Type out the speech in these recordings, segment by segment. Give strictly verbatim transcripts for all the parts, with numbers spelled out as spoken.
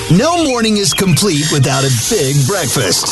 No morning is complete without a big breakfast.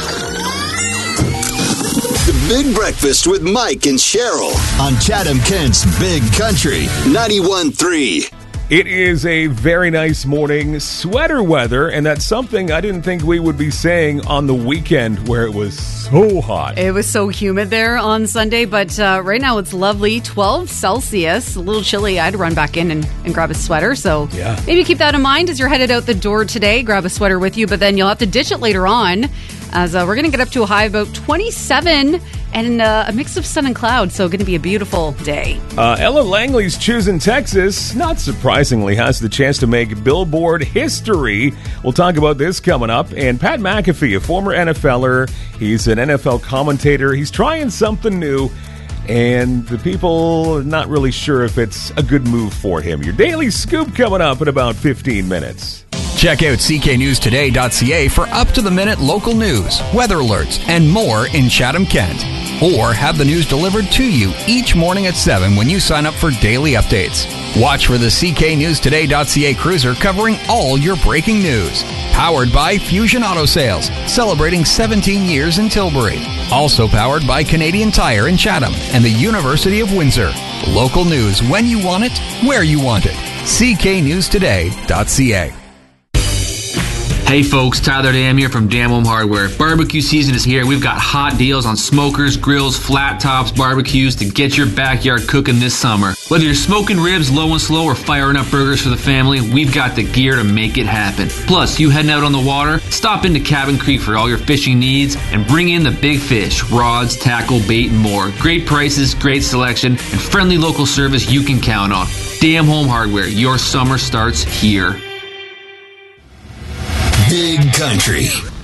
The Big Breakfast with Mike and Cheryl on Chatham-Kent's Big Country ninety-one point three. It is a very nice morning, sweater weather, and that's something I didn't think we would be saying on the weekend where it was so hot. It was so humid there on Sunday, but uh, right now it's lovely, twelve Celsius, a little chilly. I had to run back in and, and grab a sweater, so yeah. Maybe keep that in mind as you're headed out the door today. Grab a sweater with you, but then you'll have to ditch it later on, as uh, we're going to get up to a high of about twenty-seven and uh, a mix of sun and cloud, so going to be a beautiful day. Uh, Ella Langley's choosing Texas, not surprisingly, has the chance to make Billboard history. We'll talk about this coming up. And Pat McAfee, a former N F L er, he's an N F L commentator. He's trying something new, and the people are not really sure if it's a good move for him. Your Daily Scoop coming up in about fifteen minutes. Check out c k news today dot c a for up-to-the-minute local news, weather alerts, and more in Chatham-Kent. Or have the news delivered to you each morning at seven when you sign up for daily updates. Watch for the c k news today dot c a cruiser covering all your breaking news. Powered by Fusion Auto Sales, celebrating seventeen years in Tilbury. Also powered by Canadian Tire in Chatham and the University of Windsor. Local news when you want it, where you want it. c k news today dot c a. Hey folks, Tyler Dam here from Dam Home Hardware. Barbecue season is here. We've got hot deals on smokers, grills, flat tops, barbecues to get your backyard cooking this summer. Whether you're smoking ribs low and slow or firing up burgers for the family, we've got the gear to make it happen. Plus, you heading out on the water? Stop into Cabin Creek for all your fishing needs and bring in the big fish, rods, tackle, bait, and more. Great prices, great selection, and friendly local service you can count on. Dam Home Hardware, your summer starts here. Big Country